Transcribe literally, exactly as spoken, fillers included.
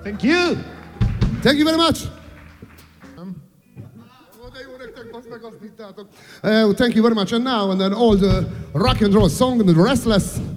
Thank you. Thank you very much. Uh, thank you very much. And now, and then all the rock and roll song, and the restless.